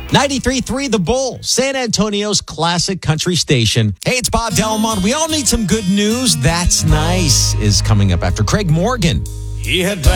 93.3 The Bull, San Antonio's classic country station. Hey, it's Bob Delmont. We all need some good news. That's Nice is coming up after Craig Morgan. He had